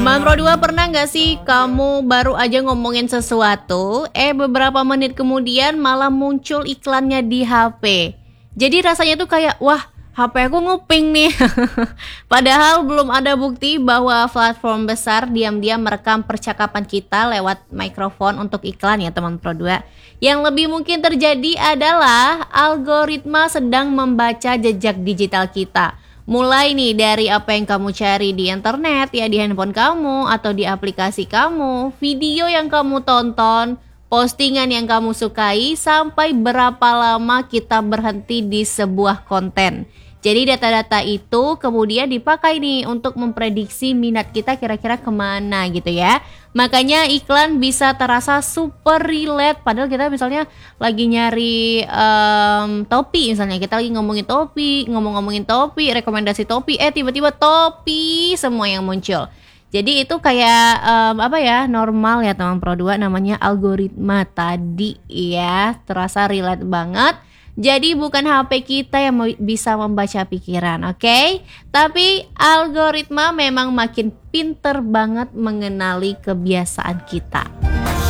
Teman Pro 2, pernah gak sih kamu baru aja ngomongin sesuatu, beberapa menit kemudian malah muncul iklannya di HP. Jadi rasanya tuh kayak, wah, HP aku nguping nih. Padahal belum ada bukti bahwa platform besar diam-diam merekam percakapan kita lewat mikrofon untuk iklan ya teman Pro 2. Yang lebih mungkin terjadi adalah algoritma sedang membaca jejak digital kita. Mulai nih dari apa yang kamu cari di internet ya, di handphone kamu atau di aplikasi kamu, video yang kamu tonton, postingan yang kamu sukai, sampai berapa lama kita berhenti di sebuah konten. Jadi data-data itu kemudian dipakai nih untuk memprediksi minat kita kira-kira kemana gitu ya. Makanya iklan bisa terasa super relate. Padahal kita misalnya lagi nyari topi, misalnya kita lagi ngomongin topi, rekomendasi topi, tiba-tiba topi semua yang muncul. Jadi itu kayak normal ya teman Pro 2, namanya algoritma tadi ya, terasa relate banget. Jadi bukan HP kita yang bisa membaca pikiran, oke? Tapi algoritma memang makin pinter banget mengenali kebiasaan kita.